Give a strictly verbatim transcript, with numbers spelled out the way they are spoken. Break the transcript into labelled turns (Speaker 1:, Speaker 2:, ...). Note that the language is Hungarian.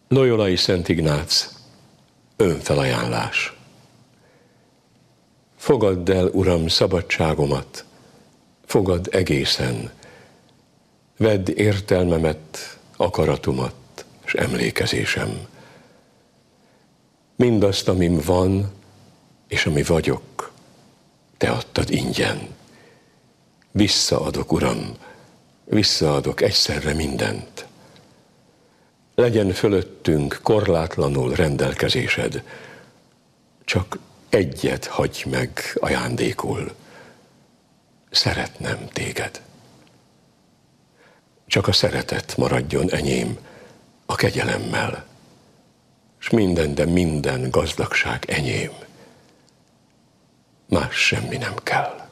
Speaker 1: Loyolai Szent Ignác, önfelajánlás. Fogadd el, Uram, szabadságomat, fogadd egészen, vedd értelmemet, akaratomat és emlékezésem. Mindazt, amim van, és ami vagyok, te adtad ingyen. Visszaadok, Uram, visszaadok egyszerre mindent. Legyen fölöttünk korlátlanul rendelkezésed, csak egyet hagyj meg ajándékul, szeretnem téged. Csak a szeretet maradjon enyém a kegyelemmel, s minden, de minden gazdagság enyém. Más semmi nem kell.